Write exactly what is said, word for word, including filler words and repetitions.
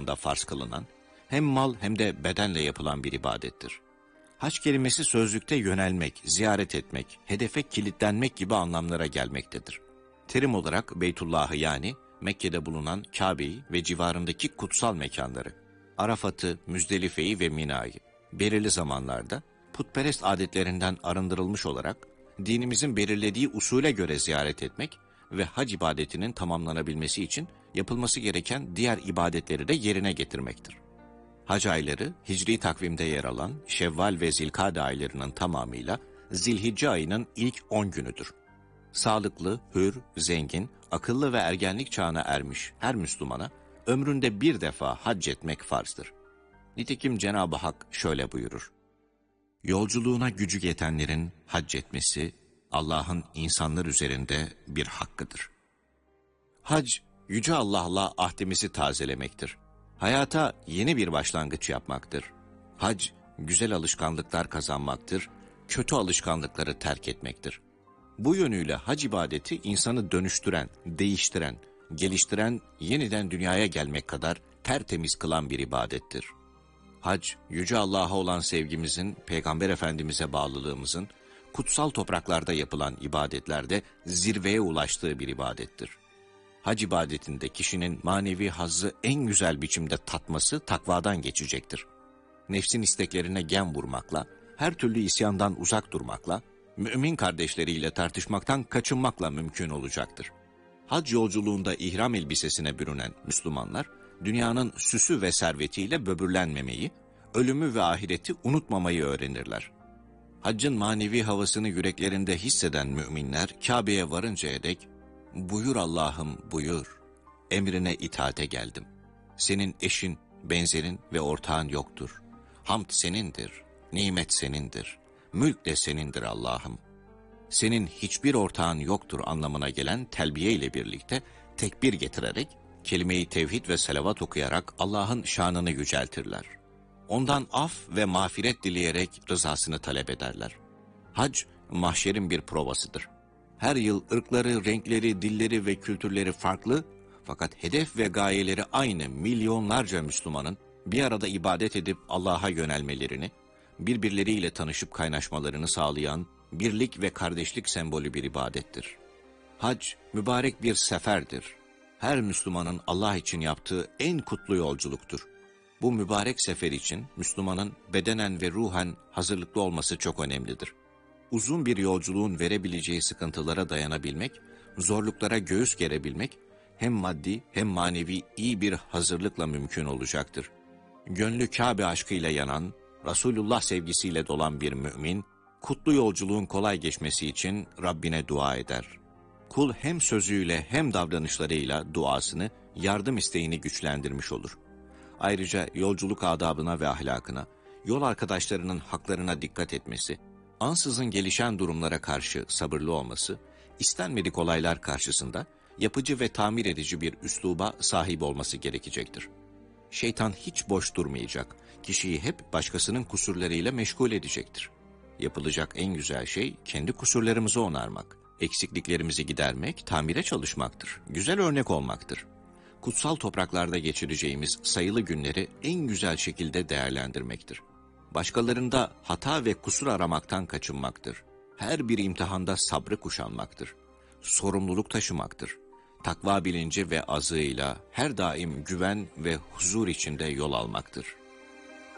zamanda farz kılınan, hem mal hem de bedenle yapılan bir ibadettir. Hac kelimesi sözlükte yönelmek, ziyaret etmek, hedefe kilitlenmek gibi anlamlara gelmektedir. Terim olarak Beytullah'ı yani Mekke'de bulunan Kabe'yi ve civarındaki kutsal mekanları, Arafat'ı, Müzdelife'yi ve Mina'yı belirli zamanlarda putperest adetlerinden arındırılmış olarak dinimizin belirlediği usule göre ziyaret etmek ve hac ibadetinin tamamlanabilmesi için yapılması gereken diğer ibadetleri de yerine getirmektir. Hac ayları Hicri takvimde yer alan Şevval ve Zilkade aylarının tamamıyla Zilhicce ayının ilk on günüdür. Sağlıklı, hür, zengin, akıllı ve ergenlik çağına ermiş her Müslümana ömründe bir defa hac etmek farzdır. Nitekim Cenab-ı Hak şöyle buyurur: Yolculuğuna gücü yetenlerin hac etmesi Allah'ın insanlar üzerinde bir hakkıdır. Hac, Yüce Allah'la ahdimizi tazelemektir. Hayata yeni bir başlangıç yapmaktır. Hac, güzel alışkanlıklar kazanmaktır, kötü alışkanlıkları terk etmektir. Bu yönüyle hac ibadeti insanı dönüştüren, değiştiren, geliştiren, yeniden dünyaya gelmek kadar tertemiz kılan bir ibadettir. Hac, Yüce Allah'a olan sevgimizin, Peygamber Efendimiz'e bağlılığımızın, kutsal topraklarda yapılan ibadetlerde zirveye ulaştığı bir ibadettir. Hac ibadetinde kişinin manevi hazzı en güzel biçimde tatması takvadan geçecektir. Nefsin isteklerine gem vurmakla, her türlü isyandan uzak durmakla, mümin kardeşleriyle tartışmaktan kaçınmakla mümkün olacaktır. Hac yolculuğunda ihram elbisesine bürünen Müslümanlar, dünyanın süsü ve servetiyle böbürlenmemeyi, ölümü ve ahireti unutmamayı öğrenirler. Haccın manevi havasını yüreklerinde hisseden müminler, Kabe'ye varıncaya dek, "Buyur Allah'ım buyur, emrine itaate geldim. Senin eşin, benzerin ve ortağın yoktur. Hamd senindir, nimet senindir, mülk de senindir Allah'ım. Senin hiçbir ortağın yoktur" anlamına gelen telbiye ile birlikte tekbir getirerek, kelime-i tevhid ve selavat okuyarak Allah'ın şanını yüceltirler. Ondan af ve mağfiret dileyerek rızasını talep ederler. Hac, mahşerin bir provasıdır. Her yıl ırkları, renkleri, dilleri ve kültürleri farklı, fakat hedef ve gayeleri aynı milyonlarca Müslümanın bir arada ibadet edip Allah'a yönelmelerini, birbirleriyle tanışıp kaynaşmalarını sağlayan birlik ve kardeşlik sembolü bir ibadettir. Hac, mübarek bir seferdir. Her Müslümanın Allah için yaptığı en kutlu yolculuktur. Bu mübarek sefer için Müslümanın bedenen ve ruhen hazırlıklı olması çok önemlidir. Uzun bir yolculuğun verebileceği sıkıntılara dayanabilmek, zorluklara göğüs gerebilmek, hem maddi hem manevi iyi bir hazırlıkla mümkün olacaktır. Gönlü Kabe aşkıyla yanan, Resulullah sevgisiyle dolan bir mümin, kutlu yolculuğun kolay geçmesi için Rabbine dua eder. Kul hem sözüyle hem davranışlarıyla duasını, yardım isteğini güçlendirmiş olur. Ayrıca yolculuk adabına ve ahlakına, yol arkadaşlarının haklarına dikkat etmesi, ansızın gelişen durumlara karşı sabırlı olması, istenmedik olaylar karşısında yapıcı ve tamir edici bir üsluba sahip olması gerekecektir. Şeytan hiç boş durmayacak, kişiyi hep başkasının kusurlarıyla meşgul edecektir. Yapılacak en güzel şey kendi kusurlarımızı onarmak, eksikliklerimizi gidermek, tamire çalışmaktır, güzel örnek olmaktır. Kutsal topraklarda geçireceğimiz sayılı günleri en güzel şekilde değerlendirmektir. Başkalarında hata ve kusur aramaktan kaçınmaktır. Her bir imtihanda sabrı kuşanmaktır. Sorumluluk taşımaktır. Takva bilinci ve azığıyla her daim güven ve huzur içinde yol almaktır.